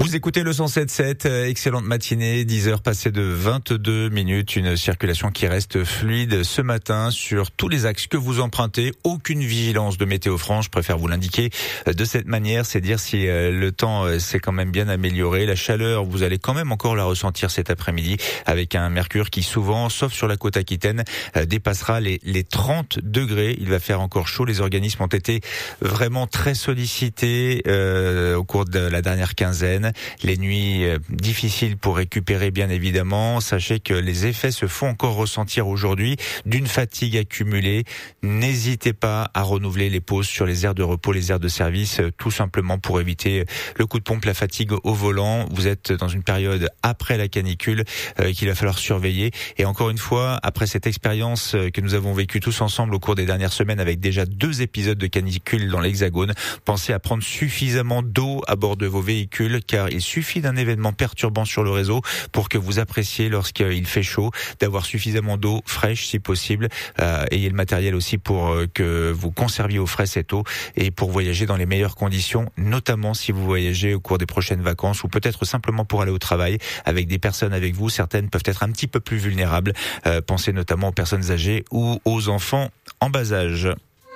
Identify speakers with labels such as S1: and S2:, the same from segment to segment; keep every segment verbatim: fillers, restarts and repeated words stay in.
S1: Vous écoutez le cent sept sept, excellente matinée, dix heures passées de vingt-deux minutes, une circulation qui reste fluide ce matin sur tous les axes que vous empruntez, aucune vigilance de Météo France, je préfère vous l'indiquer de cette manière, c'est dire si le temps s'est quand même bien amélioré, la chaleur, vous allez quand même encore la ressentir cet après-midi avec un mercure qui souvent, sauf sur la côte aquitaine, dépassera les, les trente degrés, il va faire encore chaud, les organismes ont été vraiment très sollicités euh, au cours de la dernière quinzaine. Les nuits euh, difficiles pour récupérer bien évidemment. Sachez que les effets se font encore ressentir aujourd'hui d'une fatigue accumulée. N'hésitez pas à renouveler les pauses sur les aires de repos, les aires de service, euh, tout simplement pour éviter le coup de pompe, la fatigue au volant. Vous êtes dans une période après la canicule euh, qu'il va falloir surveiller. Et encore une fois, après cette expérience euh, que nous avons vécue tous ensemble au cours des dernières semaines avec déjà deux épisodes de canicule dans l'Hexagone, pensez à prendre suffisamment d'eau à bord de vos véhicules car il suffit d'un événement perturbant sur le réseau pour que vous appréciez lorsqu'il fait chaud d'avoir suffisamment d'eau fraîche si possible. Euh, ayez le matériel aussi pour euh, que vous conserviez au frais cette eau et pour voyager dans les meilleures conditions, notamment si vous voyagez au cours des prochaines vacances ou peut-être simplement pour aller au travail avec des personnes avec vous. Certaines peuvent être un petit peu plus vulnérables. Euh, pensez notamment aux personnes âgées ou aux enfants en bas âge.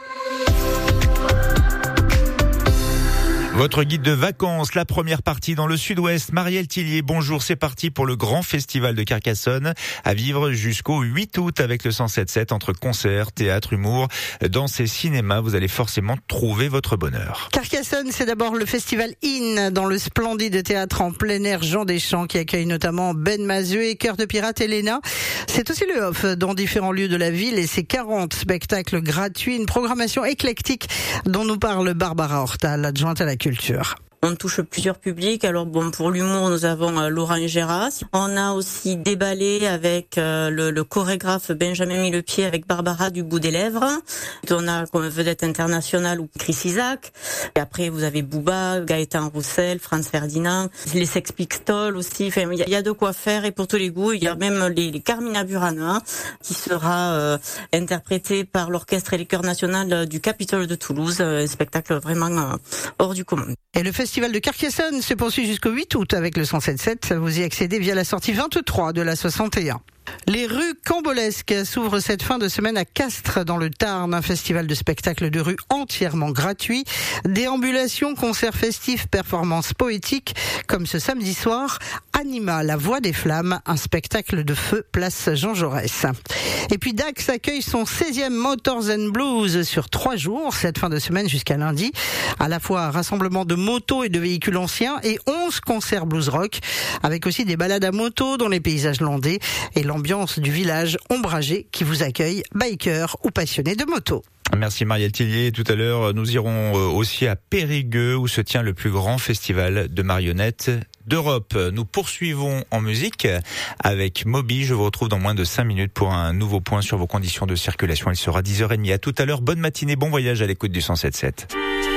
S1: Votre guide de vacances, la première partie dans le sud-ouest. Marielle Tillier, bonjour, c'est parti pour le grand festival de Carcassonne à vivre jusqu'au huit août avec le cent sept sept entre concerts, théâtre, humour. Dans ces cinémas, vous allez forcément trouver votre bonheur.
S2: Carcassonne, c'est d'abord le festival In dans le splendide théâtre en plein air Jean Deschamps qui accueille notamment Ben Mazué et Cœur de Pirate Elena. C'est aussi le Off dans différents lieux de la ville et ses quarante spectacles gratuits, une programmation éclectique dont nous parle Barbara Horta, l'adjointe à la culture.
S3: On touche plusieurs publics. Alors bon, pour l'humour, nous avons euh, Laurent Gérard. On a aussi déballé avec euh, le, le chorégraphe Benjamin Millepied avec Barbara du bout des lèvres. On a comme vedette internationale ou Chris Isaak. Et après, vous avez Booba, Gaëtan Roussel, Franz Ferdinand, les Sex Pistols aussi. Enfin, il y, y a de quoi faire et pour tous les goûts. Il y a même les, les Carmina Burana qui sera euh, interprété par l'orchestre et les chœurs national du Capitole de Toulouse. Un spectacle vraiment euh, hors du commun.
S2: Et le festival de Carcassonne se poursuit jusqu'au huit août avec le cent sept sept. Vous y accédez via la sortie vingt-trois de la soixante et un. Les rues cambolesques s'ouvrent cette fin de semaine à Castres dans le Tarn, un festival de spectacles de rue entièrement gratuit. Déambulations, concerts festifs, performances poétiques, comme ce samedi soir, Anima, la voix des flammes, un spectacle de feu place Jean Jaurès. Et puis Dax accueille son seizième Motors and Blues sur trois jours, cette fin de semaine jusqu'à lundi. À la fois un rassemblement de motos et de véhicules anciens et onze concerts blues rock, avec aussi des balades à moto dans les paysages landais et l'ambiance du village ombragé qui vous accueille, bikers ou passionnés de moto.
S1: Merci Marielle Tillier. Tout à l'heure, nous irons aussi à Périgueux où se tient le plus grand festival de marionnettes d'Europe. Nous poursuivons en musique avec Moby. Je vous retrouve dans moins de cinq minutes pour un nouveau point sur vos conditions de circulation. Il sera dix heures trente. À tout à l'heure. Bonne matinée, bon voyage à l'écoute du cent sept sept.